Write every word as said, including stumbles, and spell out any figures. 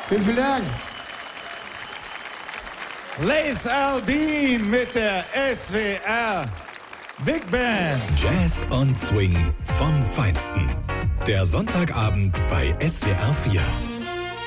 Vielen, vielen Dank. Laith Al-Din mit der S W R Big Band. Jazz und Swing vom Feinsten. Der Sonntagabend bei S W R vier.